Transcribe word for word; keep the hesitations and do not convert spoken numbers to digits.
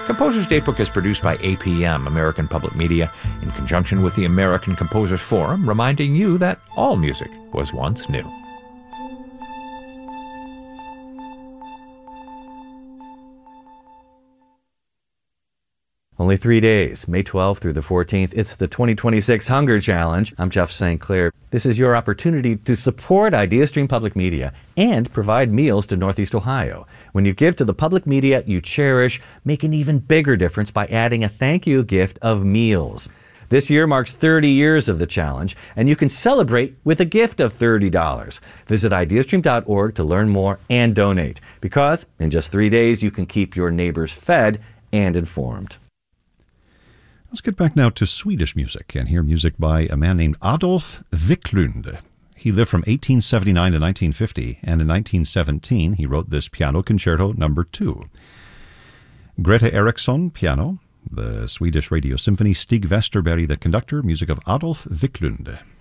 Composers Datebook is produced by A P M, American Public Media, in conjunction with the American Composers Forum, reminding you that all music was once new. Only three days, May twelfth through the fourteenth. It's the twenty twenty-six Hunger Challenge. I'm Jeff Saint Clair. This is your opportunity to support IdeaStream Public Media and provide meals to Northeast Ohio. When you give to the public media you cherish, make an even bigger difference by adding a thank you gift of meals. This year marks thirty years of the challenge, and you can celebrate with a gift of thirty dollars. Visit ideastream dot org to learn more and donate, because in just three days you can keep your neighbors fed and informed. Let's get back now to Swedish music and hear music by a man named Adolf Wiklund. He lived from eighteen seventy-nine to nineteen fifty, and in nineteen seventeen he wrote this Piano Concerto number two. Greta Eriksson, piano. The Swedish Radio Symphony, Stig Westerberg, the conductor, music of Adolf Wiklund.